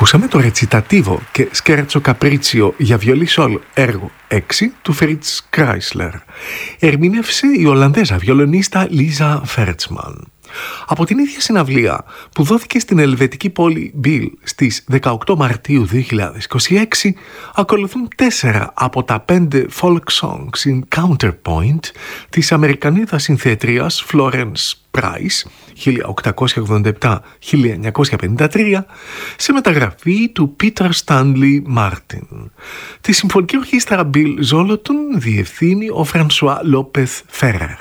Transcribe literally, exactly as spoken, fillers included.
Ακούσαμε το ρετσιτατίβο και σκέρτσο καπρίτσιο για βιολί σόλ έργο έξι του Φριτς Κράισλερ. Ερμήνευσε η Ολλανδέζα βιολονίστα Λίζα Φέρτσμαν. Από την ίδια συναυλία που δόθηκε στην ελβετική πόλη Μπιλ στις δεκαοκτώ Μαρτίου δύο χιλιάδες είκοσι έξι, ακολουθούν τέσσερα από τα πέντε folk songs in counterpoint της Αμερικανίδας συνθέτριας Florence Price χίλια οκτακόσια ογδόντα επτά με χίλια εννιακόσια πενήντα τρία σε μεταγραφή του Peter Stanley Martin. Τη συμφωνική ορχήστρα Bill Zolotun διευθύνει ο François Lopez Ferrer.